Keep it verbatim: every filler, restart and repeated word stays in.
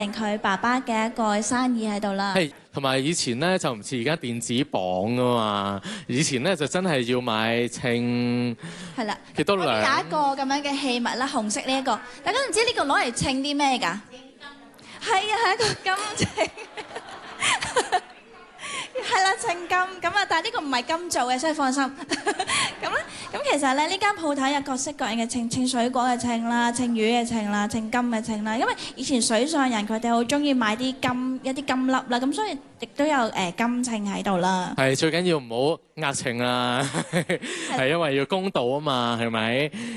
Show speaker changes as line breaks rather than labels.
佢爸爸嘅一個生意喺度啦。
係，同埋以前咧就唔似而家電子磅啊嘛，以前咧就真係要買稱
係啦，
幾多兩。
有一個咁樣嘅器物啦，紅色呢一個，大家唔知呢個攞嚟稱啲咩㗎？係啊，係一個金稱。係啦，稱金咁啊，但係呢個唔係金做嘅，所以放心。咁咧，咁其實咧呢間鋪頭有各式各樣嘅稱，稱水果嘅稱啦，稱魚嘅稱啦，稱金嘅稱啦。因為以前水上人佢哋好中意買啲金一啲金粒啦，咁所以亦都有誒金稱喺度啦。
係最緊要唔好呃稱啦，係因為要公道啊嘛，係咪？